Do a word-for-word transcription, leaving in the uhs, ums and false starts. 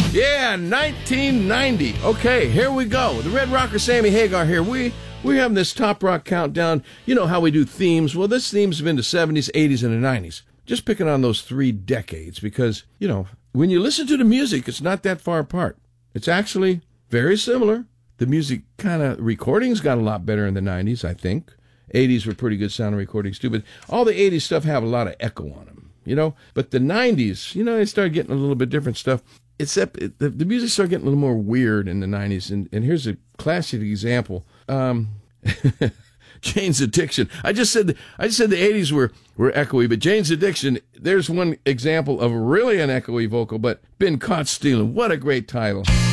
Yeah, nineteen ninety. Okay, here we go. The Red Rocker, Sammy Hagar here. We, we're having this Top Rock countdown. You know how we do themes. Well, this theme's been the seventies, eighties, and the nineties. Just picking on those three decades because, you know, when you listen to the music, it's not that far apart. It's actually very similar. The music kind of recordings got a lot better in the nineties, I think. eighties were pretty good sounding recordings too, but all the eighties stuff have a lot of echo on them, you know. But the nineties, you know, they started getting a little bit different stuff. Except it, the, the music started getting a little more weird in the nineties, and, and here's a classic example. Um, Jane's Addiction. I just said I just said the eighties were, were echoey, but Jane's Addiction, there's one example of really an echoey vocal, but Been Caught Stealing. What a great title.